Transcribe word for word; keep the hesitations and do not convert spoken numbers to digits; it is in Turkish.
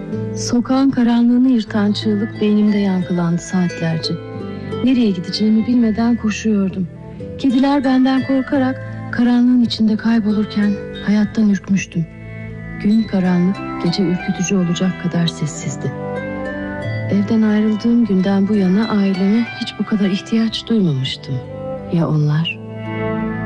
Sokağın karanlığını yırtan çığlık beynimde yankılandı saatlerce. Nereye gideceğimi bilmeden koşuyordum. Kediler benden korkarak karanlığın içinde kaybolurken hayattan ürkmüştüm. Gün karanlık, gece ürkütücü olacak kadar sessizdi. Evden ayrıldığım günden bu yana aileme hiç bu kadar ihtiyaç duymamıştım. Ya onlar?